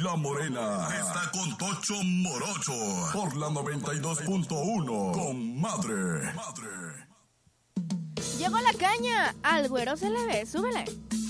La Morena está con Tocho Morocho por la 92.1 con Madre. Llegó la caña, al güero se le ve, súbele.